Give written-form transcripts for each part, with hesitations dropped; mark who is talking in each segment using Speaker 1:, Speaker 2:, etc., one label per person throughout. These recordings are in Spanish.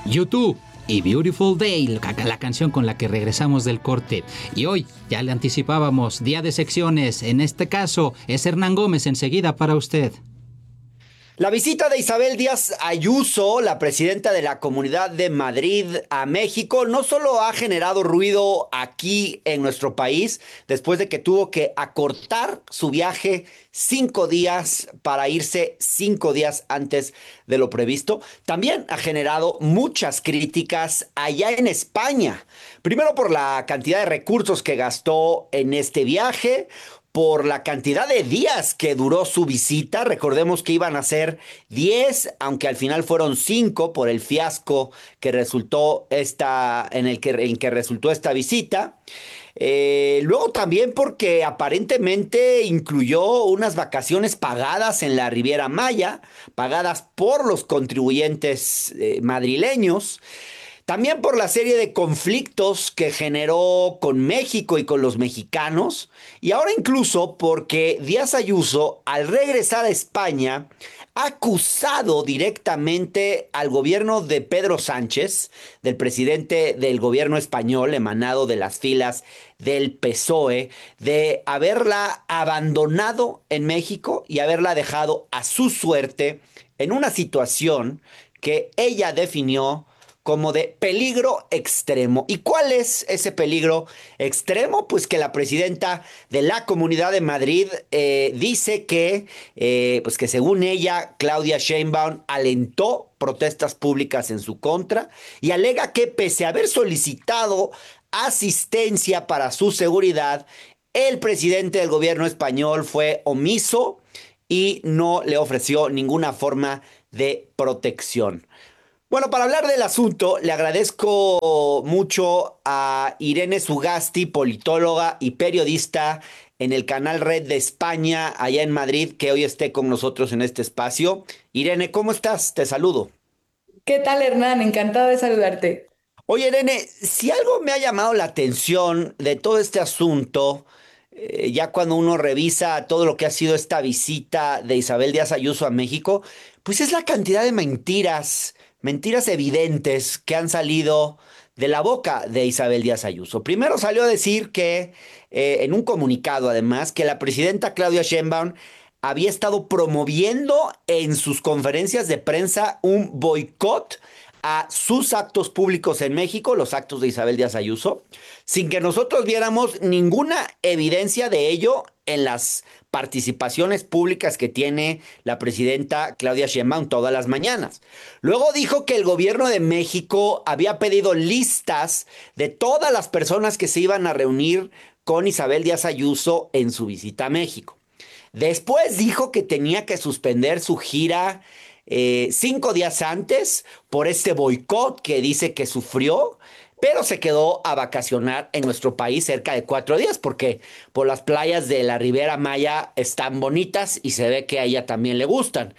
Speaker 1: YouTube y Beautiful Day, la canción con la que regresamos del corte. Y hoy ya le anticipábamos, día de secciones. En este caso es Hernán Gómez, enseguida para usted.
Speaker 2: La visita de Isabel Díaz Ayuso, la presidenta de la Comunidad de Madrid a México, no solo ha generado ruido aquí en nuestro país, después de que tuvo que acortar su viaje 5 días para irse 5 días antes de lo previsto, también ha generado muchas críticas allá en España. Primero por la cantidad de recursos que gastó en este viaje, por la cantidad de días que duró su visita. Recordemos que iban a ser 10, aunque al final fueron 5 por el fiasco que resultó en que resultó esta visita. Luego también porque aparentemente incluyó unas vacaciones pagadas en la Riviera Maya, pagadas por los contribuyentes madrileños. También por la serie de conflictos que generó con México y con los mexicanos. Y ahora incluso porque Díaz Ayuso, al regresar a España, ha acusado directamente al gobierno de Pedro Sánchez, del presidente del gobierno español, emanado de las filas del PSOE, de haberla abandonado en México y haberla dejado a su suerte en una situación que ella definió como de peligro extremo. ¿Y cuál es ese peligro extremo? Pues que la presidenta de la Comunidad de Madrid dice pues que según ella, Claudia Sheinbaum alentó protestas públicas en su contra y alega que pese a haber solicitado asistencia para su seguridad, el presidente del gobierno español fue omiso y no le ofreció ninguna forma de protección. Bueno, para hablar del asunto, le agradezco mucho a Irene Sugasti, politóloga y periodista en el canal Red de España, allá en Madrid, que hoy esté con nosotros en este espacio. Irene, ¿cómo estás? Te saludo.
Speaker 3: ¿Qué tal, Hernán? Encantado de saludarte.
Speaker 2: Oye, Irene, si algo me ha llamado la atención de todo este asunto, ya cuando uno revisa todo lo que ha sido esta visita de Isabel Díaz Ayuso a México, pues es la cantidad de mentiras evidentes que han salido de la boca de Isabel Díaz Ayuso. Primero salió a decir en un comunicado además, que la presidenta Claudia Sheinbaum había estado promoviendo en sus conferencias de prensa un boicot a sus actos públicos en México, los actos de Isabel Díaz Ayuso, sin que nosotros viéramos ninguna evidencia de ello en las participaciones públicas que tiene la presidenta Claudia Sheinbaum todas las mañanas. Luego dijo que el gobierno de México había pedido listas de todas las personas que se iban a reunir con Isabel Díaz Ayuso en su visita a México. Después dijo que tenía que suspender su gira 5 días antes por este boicot que dice que sufrió, pero se quedó a vacacionar en nuestro país cerca de 4 días porque por las playas de la Riviera Maya están bonitas y se ve que a ella también le gustan.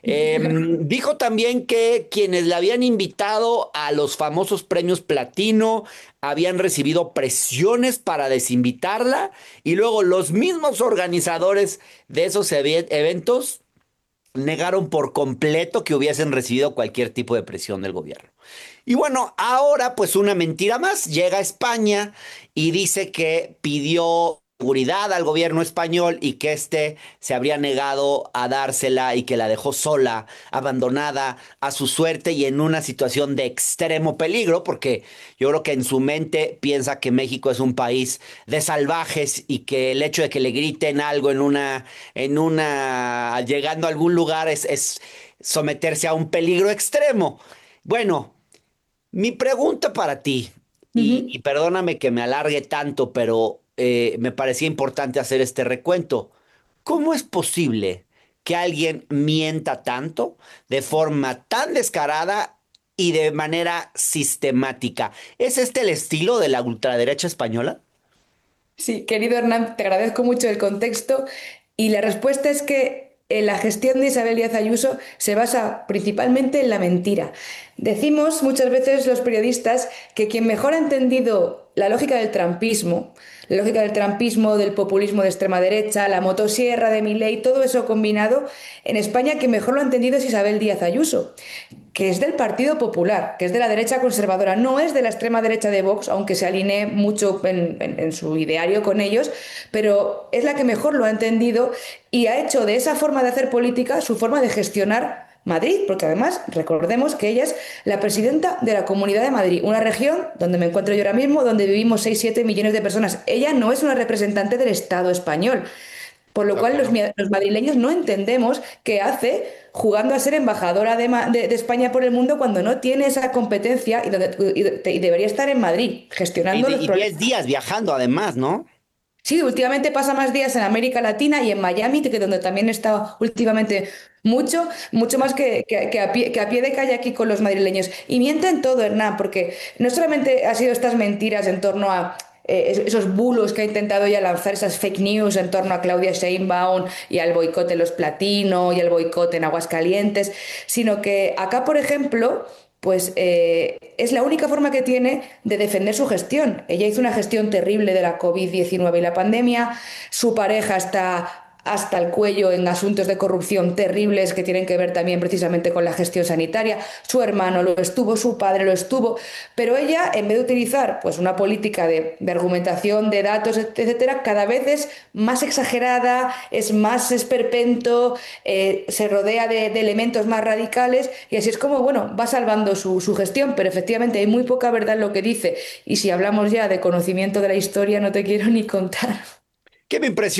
Speaker 2: Dijo también que quienes la habían invitado a los famosos premios Platino habían recibido presiones para desinvitarla y luego los mismos organizadores de esos eventos negaron por completo que hubiesen recibido cualquier tipo de presión del gobierno. Y bueno, ahora pues una mentira más, llega a España y dice que pidió seguridad al gobierno español y que éste se habría negado a dársela y que la dejó sola, abandonada a su suerte y en una situación de extremo peligro, porque yo creo que en su mente piensa que México es un país de salvajes y que el hecho de que le griten algo llegando a algún lugar es someterse a un peligro extremo. Bueno, mi pregunta para ti, y perdóname que me alargue tanto, pero me parecía importante hacer este recuento. ¿Cómo es posible que alguien mienta tanto, de forma tan descarada y de manera sistemática? ¿Es este el estilo de la ultraderecha española?
Speaker 3: Sí, querido Hernán, te agradezco mucho el contexto y la respuesta es que la gestión de Isabel Díaz Ayuso se basa principalmente en la mentira. Decimos muchas veces los periodistas que quien mejor ha entendido la lógica del trampismo, la lógica del trampismo, del populismo de extrema derecha, la motosierra de Milei, todo eso combinado en España, que mejor lo ha entendido es Isabel Díaz Ayuso, que es del Partido Popular, que es de la derecha conservadora, no es de la extrema derecha de Vox, aunque se alinee mucho en su ideario con ellos, pero es la que mejor lo ha entendido y ha hecho de esa forma de hacer política su forma de gestionar Madrid, porque además recordemos que ella es la presidenta de la Comunidad de Madrid, una región donde me encuentro yo ahora mismo, donde vivimos 6-7 millones de personas. Ella no es una representante del Estado español, por lo cual los madrileños no entendemos qué hace jugando a ser embajadora de España por el mundo cuando no tiene esa competencia y debería estar en Madrid gestionando los
Speaker 2: Y
Speaker 3: problemas.
Speaker 2: 10 días viajando además, ¿no?
Speaker 3: Sí, últimamente pasa más días en América Latina y en Miami, que donde también he estado últimamente mucho más que a pie de calle aquí con los madrileños. Y mienten todo, Hernán, porque no solamente ha sido estas mentiras en torno a esos bulos que ha intentado ya lanzar, esas fake news en torno a Claudia Sheinbaum y al boicot en Los Platino y al boicot en Aguascalientes, sino que acá, por ejemplo, pues es la única forma que tiene de defender su gestión. Ella hizo una gestión terrible de la COVID-19 y la pandemia, su pareja está hasta el cuello en asuntos de corrupción terribles que tienen que ver también precisamente con la gestión sanitaria. Su hermano lo estuvo, su padre lo estuvo, pero ella, en vez de utilizar pues una política de argumentación, de datos, etcétera, cada vez es más exagerada, es más esperpento, se rodea de elementos más radicales y así es como, bueno, va salvando su gestión, pero efectivamente hay muy poca verdad en lo que dice y si hablamos ya de conocimiento de la historia no te quiero ni contar.
Speaker 2: Que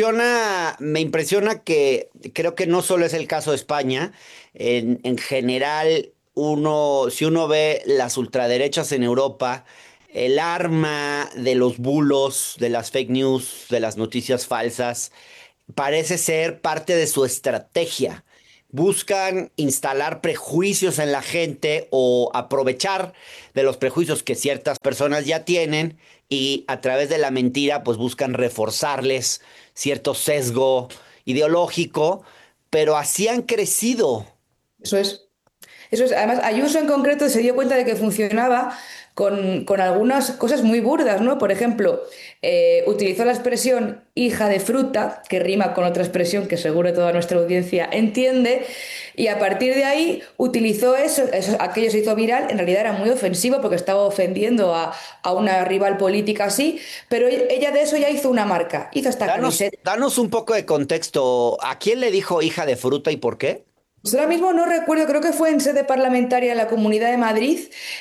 Speaker 2: me impresiona que creo que no solo es el caso de España, en general, si uno ve las ultraderechas en Europa, el arma de los bulos, de las fake news, de las noticias falsas, parece ser parte de su estrategia. Buscan instalar prejuicios en la gente o aprovechar de los prejuicios que ciertas personas ya tienen y a través de la mentira pues buscan reforzarles cierto sesgo ideológico, pero así han crecido.
Speaker 3: Eso es. Eso es, además, Ayuso en concreto se dio cuenta de que funcionaba con algunas cosas muy burdas, ¿no? Por ejemplo, utilizó la expresión hija de fruta, que rima con otra expresión que seguro toda nuestra audiencia entiende, y a partir de ahí utilizó aquello se hizo viral, en realidad era muy ofensivo porque estaba ofendiendo a una rival política así, pero ella de eso ya hizo una marca, hizo esta camiseta.
Speaker 2: Danos un poco de contexto. ¿A quién le dijo hija de fruta y por qué?
Speaker 3: Pues ahora mismo no recuerdo, creo que fue en sede parlamentaria en la Comunidad de Madrid,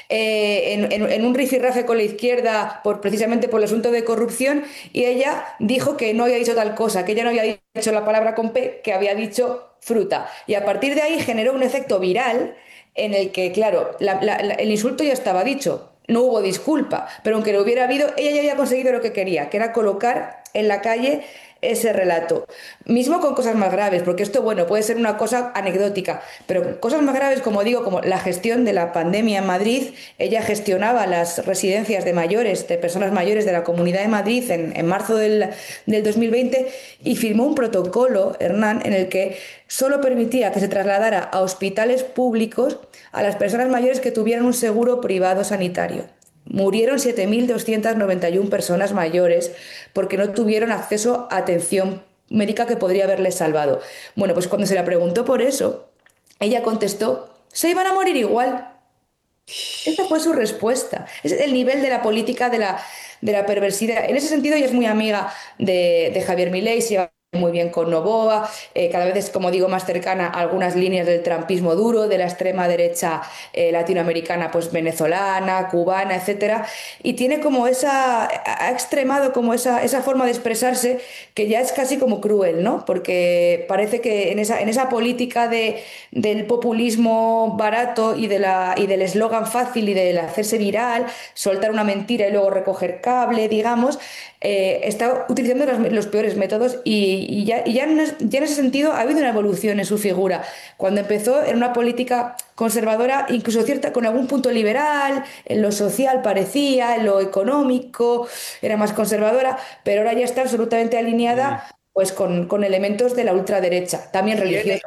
Speaker 3: en un rifirrafe con la izquierda precisamente por el asunto de corrupción, y ella dijo que no había dicho tal cosa, que ella no había dicho la palabra con P, que había dicho fruta. Y a partir de ahí generó un efecto viral en el que, claro, el insulto ya estaba dicho. No hubo disculpa, pero aunque lo hubiera habido, ella ya había conseguido lo que quería, que era colocar en la calle ese relato. Mismo con cosas más graves, porque esto, bueno, puede ser una cosa anecdótica, pero cosas más graves, como digo, como la gestión de la pandemia en Madrid, ella gestionaba las residencias de mayores, de personas mayores de la Comunidad de Madrid en marzo del 2020 y firmó un protocolo, Hernán, en el que solo permitía que se trasladara a hospitales públicos a las personas mayores que tuvieran un seguro privado sanitario. Murieron 7.291 personas mayores porque no tuvieron acceso a atención médica que podría haberles salvado. Bueno, pues cuando se le preguntó por eso, ella contestó, se iban a morir igual. Esa fue su respuesta. Es el nivel de la política, de la perversidad. En ese sentido, ella es muy amiga de Javier Milei, se lleva muy bien con Noboa, cada vez es, como digo, más cercana a algunas líneas del trampismo duro, de la extrema derecha latinoamericana, pues venezolana, cubana, etcétera, y tiene como ha extremado como esa forma de expresarse que ya es casi como cruel, ¿no? Porque parece que en esa política del populismo barato y del eslogan fácil y del hacerse viral, soltar una mentira y luego recoger cable, digamos, está utilizando los peores métodos y ya en ese sentido ha habido una evolución en su figura. Cuando empezó era una política conservadora, incluso cierta, con algún punto liberal, en lo social parecía, en lo económico era más conservadora, pero ahora ya está absolutamente alineada pues con elementos de la ultraderecha, también religiosa.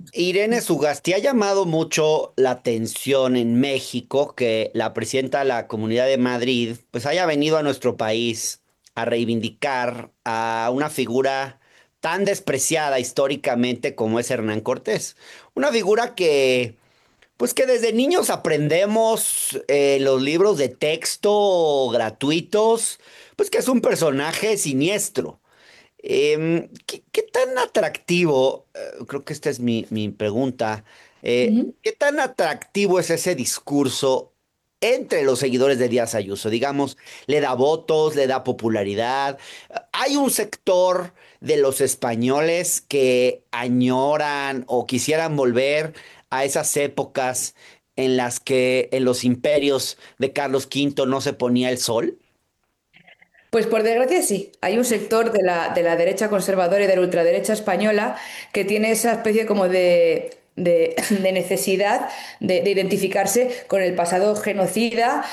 Speaker 2: Irene Sugasti, ha llamado mucho la atención en México que la presidenta de la Comunidad de Madrid pues haya venido a nuestro país a reivindicar a una figura tan despreciada históricamente como es Hernán Cortés. Una figura que pues que desde niños aprendemos en los libros de texto gratuitos, pues que es un personaje siniestro. ¿Qué tan atractivo, creo que esta es mi pregunta,
Speaker 3: Ujú.
Speaker 2: qué tan atractivo es ese discurso entre los seguidores de Díaz Ayuso? Digamos, le da votos, le da popularidad. Hay un sector de los españoles que añoran o quisieran volver a esas épocas en las que en los imperios de Carlos V no se ponía el sol.
Speaker 3: Pues por desgracia sí, hay un sector de la derecha conservadora y de la ultraderecha española que tiene esa especie como de necesidad de identificarse con el pasado genocida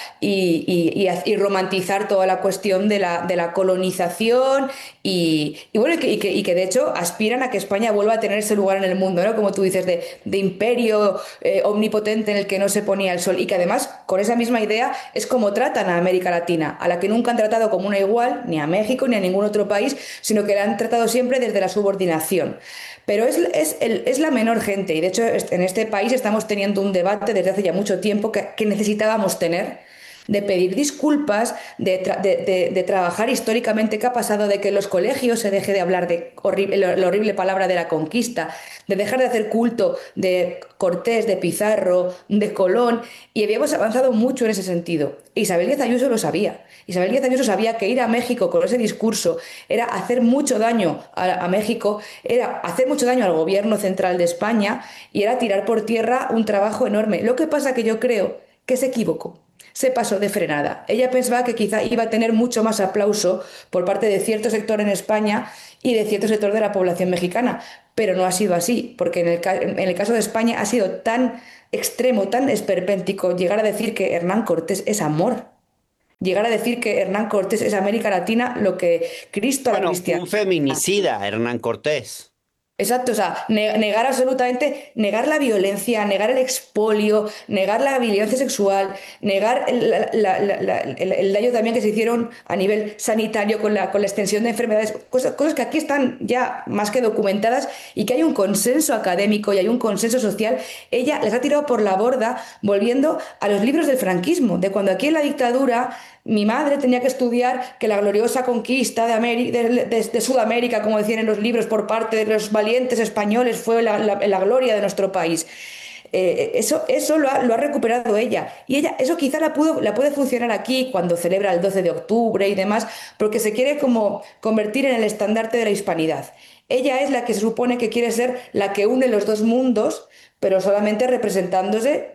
Speaker 3: y romantizar toda la cuestión de la colonización y bueno, y que de hecho aspiran a que España vuelva a tener ese lugar en el mundo, ¿no? Como tú dices, de imperio omnipotente en el que no se ponía el sol y que además con esa misma idea es como tratan a América Latina, a la que nunca han tratado como una igual, ni a México ni a ningún otro país, sino que la han tratado siempre desde la subordinación. Pero es la menor gente y de hecho en este país estamos teniendo un debate desde hace ya mucho tiempo que necesitábamos tener de pedir disculpas, de trabajar históricamente qué ha pasado, de que en los colegios se deje de hablar de la horrible palabra de la conquista, de dejar de hacer culto de Cortés, de Pizarro, de Colón, y habíamos avanzado mucho en ese sentido. Isabel Díaz Ayuso lo sabía. Isabel Díaz Ayuso sabía que ir a México con ese discurso era hacer mucho daño a México, era hacer mucho daño al gobierno central de España y era tirar por tierra un trabajo enorme. Lo que pasa que yo creo que se equivocó, se pasó de frenada. Ella pensaba que quizá iba a tener mucho más aplauso por parte de cierto sector en España y de cierto sector de la población mexicana, pero no ha sido así, porque en el caso de España ha sido tan extremo, tan esperpéntico llegar a decir que Hernán Cortés es amor, llegar a decir que Hernán Cortés es América Latina lo que Cristo a la
Speaker 2: Bueno,
Speaker 3: cristiandad.
Speaker 2: un feminicida, Hernán Cortés.
Speaker 3: Exacto, o sea, negar absolutamente, negar la violencia, negar el expolio, negar la violencia sexual, negar el daño también que se hicieron a nivel sanitario con la extensión de enfermedades, cosas que aquí están ya más que documentadas y que hay un consenso académico y hay un consenso social. Ella les ha tirado por la borda volviendo a los libros del franquismo, de cuando aquí en la dictadura mi madre tenía que estudiar que la gloriosa conquista de Sudamérica, como decían en los libros, por parte de los valientes españoles, fue la gloria de nuestro país. Eso lo ha recuperado ella. Y ella, eso quizá la puede funcionar aquí cuando celebra el 12 de octubre y demás, porque se quiere como convertir en el estandarte de la hispanidad. Ella es la que se supone que quiere ser la que une los dos mundos, pero solamente representándose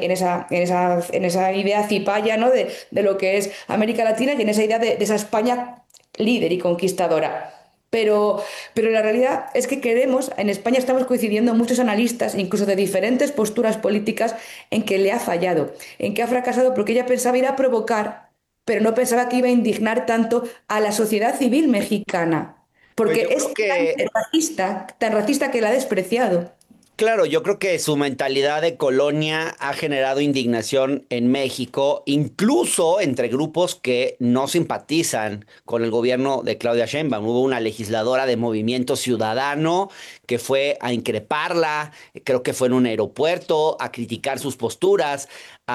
Speaker 3: en esa idea cipaya, ¿no? de lo que es América Latina y en esa idea de esa España líder y conquistadora. Pero la realidad es que en España estamos coincidiendo muchos analistas, incluso de diferentes posturas políticas, en que le ha fallado, en que ha fracasado porque ella pensaba ir a provocar, pero no pensaba que iba a indignar tanto a la sociedad civil mexicana,
Speaker 2: Pues
Speaker 3: porque
Speaker 2: yo
Speaker 3: es
Speaker 2: creo que
Speaker 3: tan racista que la ha despreciado.
Speaker 2: claro, yo creo que su mentalidad de colonia ha generado indignación en México, incluso entre grupos que no simpatizan con el gobierno de Claudia Sheinbaum. Hubo una legisladora de Movimiento Ciudadano que fue a increparla, creo que fue en un aeropuerto, a criticar sus posturas,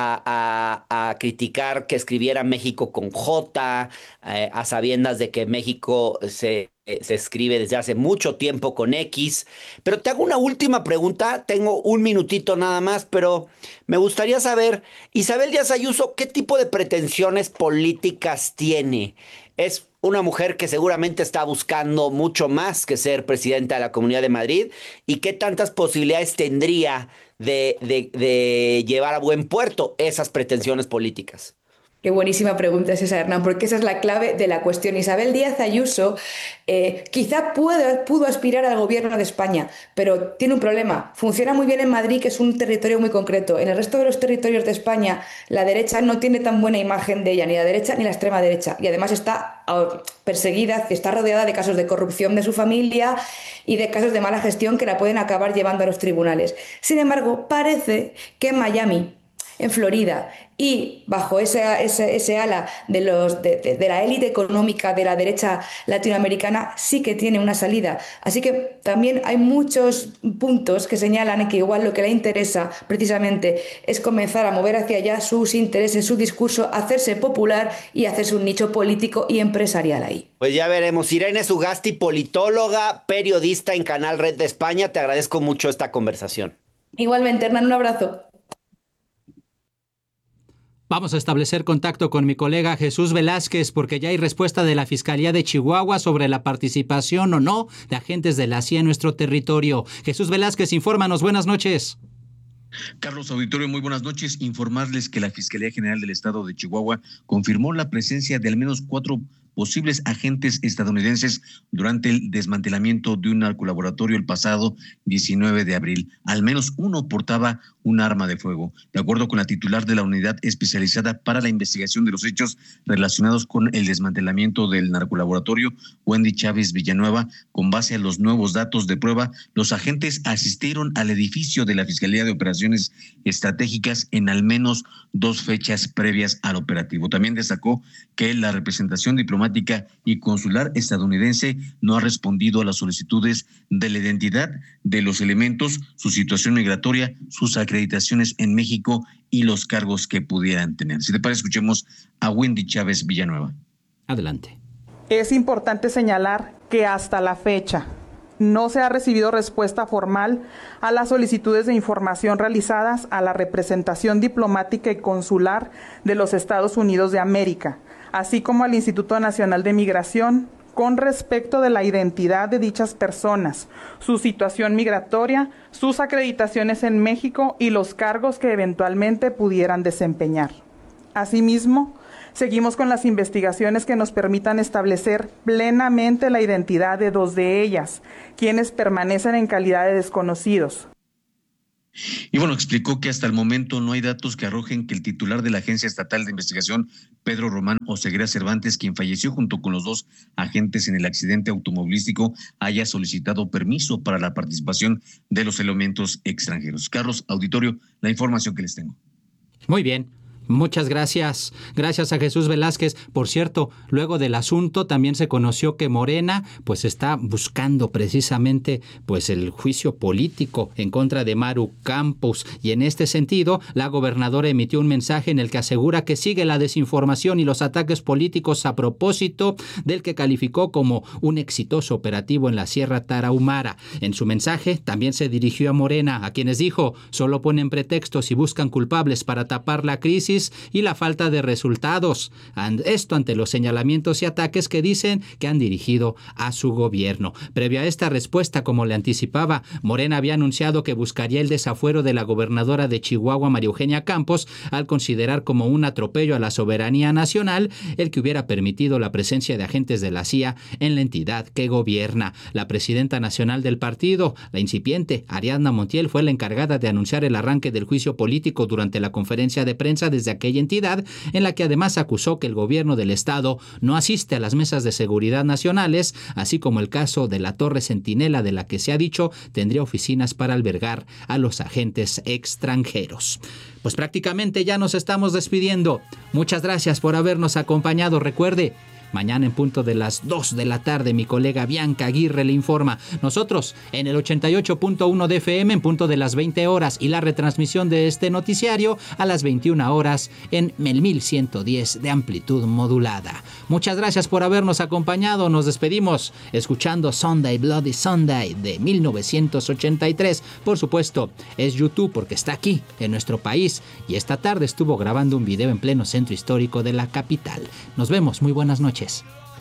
Speaker 2: a criticar que escribiera México con J, a sabiendas de que México se escribe desde hace mucho tiempo con X. Pero te hago una última pregunta, tengo un minutito nada más, pero me gustaría saber, Isabel Díaz Ayuso, ¿qué tipo de pretensiones políticas tiene? Es una mujer que seguramente está buscando mucho más que ser presidenta de la Comunidad de Madrid y qué tantas posibilidades tendría de llevar a buen puerto esas pretensiones políticas.
Speaker 3: Qué buenísima pregunta es esa, Hernán, porque esa es la clave de la cuestión. Isabel Díaz Ayuso quizá pudo aspirar al gobierno de España, pero tiene un problema. Funciona muy bien en Madrid, que es un territorio muy concreto. En el resto de los territorios de España, la derecha no tiene tan buena imagen de ella, ni la derecha ni la extrema derecha. Y además está perseguida, está rodeada de casos de corrupción de su familia y de casos de mala gestión que la pueden acabar llevando a los tribunales. Sin embargo, parece que en Miami, en Florida, y bajo ese ala de la élite económica de la derecha latinoamericana, sí que tiene una salida. Así que también hay muchos puntos que señalan que igual lo que le interesa precisamente es comenzar a mover hacia allá sus intereses, su discurso, hacerse popular y hacerse un nicho político y empresarial ahí.
Speaker 2: Pues ya veremos. Irene Sugasti, politóloga, periodista en Canal Red de España, te agradezco mucho esta conversación.
Speaker 3: Igualmente, Hernán, un abrazo.
Speaker 1: Vamos a establecer contacto con mi colega Jesús Velázquez porque ya hay respuesta de la Fiscalía de Chihuahua sobre la participación o no de agentes de la CIA en nuestro territorio. Jesús Velázquez, infórmanos, buenas noches.
Speaker 4: Carlos Auditorio, muy buenas noches. Informarles que la Fiscalía General del Estado de Chihuahua confirmó la presencia de al menos 4 posibles agentes estadounidenses durante el desmantelamiento de un narcolaboratorio el pasado 19 de abril. Al menos uno portaba un arma de fuego. De acuerdo con la titular de la Unidad Especializada para la Investigación de los Hechos relacionados con el desmantelamiento del narcolaboratorio, Wendy Chávez Villanueva, con base a los nuevos datos de prueba, los agentes asistieron al edificio de la Fiscalía de Operaciones Estratégicas en al menos 2 fechas previas al operativo. También destacó que la representación diplomática y consular estadounidense no ha respondido a las solicitudes de la identidad de los elementos, su situación migratoria, sus acreditaciones en México y los cargos que pudieran tener. Si te parece, escuchemos a Wendy Chávez Villanueva.
Speaker 1: Adelante.
Speaker 5: Es importante señalar que hasta la fecha no se ha recibido respuesta formal a las solicitudes de información realizadas a la representación diplomática y consular de los Estados Unidos de América, así como al Instituto Nacional de Migración, con respecto de la identidad de dichas personas, su situación migratoria, sus acreditaciones en México y los cargos que eventualmente pudieran desempeñar. Asimismo, seguimos con las investigaciones que nos permitan establecer plenamente la identidad de 2 de ellas, quienes permanecen en calidad de desconocidos.
Speaker 4: Y bueno, explicó que hasta el momento no hay datos que arrojen que el titular de la Agencia Estatal de Investigación, Pedro Román Oseguera Cervantes, quien falleció junto con los 2 agentes en el accidente automovilístico, haya solicitado permiso para la participación de los elementos extranjeros. Carlos Auditorio, la información que les tengo.
Speaker 1: Muy bien. Muchas gracias. Gracias a Jesús Velázquez. Por cierto, luego del asunto también se conoció que Morena pues está buscando precisamente pues el juicio político en contra de Maru Campos, y en este sentido la gobernadora emitió un mensaje en el que asegura que sigue la desinformación y los ataques políticos a propósito del que calificó como un exitoso operativo en la Sierra Tarahumara. En su mensaje también se dirigió a Morena, a quienes dijo solo ponen pretextos y buscan culpables para tapar la crisis y la falta de resultados. Esto ante los señalamientos y ataques que dicen que han dirigido a su gobierno. Previo a esta respuesta, como le anticipaba, Morena había anunciado que buscaría el desafuero de la gobernadora de Chihuahua, María Eugenia Campos, al considerar como un atropello a la soberanía nacional el que hubiera permitido la presencia de agentes de la CIA en la entidad que gobierna. La presidenta nacional del partido, la incipiente Ariadna Montiel, fue la encargada de anunciar el arranque del juicio político durante la conferencia de prensa desde aquella entidad, en la que además acusó que el gobierno del estado no asiste a las mesas de seguridad nacionales, así como el caso de la Torre Centinela, de la que se ha dicho tendría oficinas para albergar a los agentes extranjeros. Pues prácticamente ya nos estamos despidiendo. Muchas gracias por habernos acompañado. Recuerde, mañana en punto de las 2 de la tarde, mi colega Bianca Aguirre le informa. Nosotros en el 88.1 de FM en punto de las 20 horas y la retransmisión de este noticiario a las 21 horas en el 1110 de amplitud modulada. Muchas gracias por habernos acompañado. Nos despedimos escuchando Sunday Bloody Sunday de 1983. Por supuesto, es YouTube porque está aquí en nuestro país y esta tarde estuvo grabando un video en pleno centro histórico de la capital. Nos vemos. Muy buenas noches.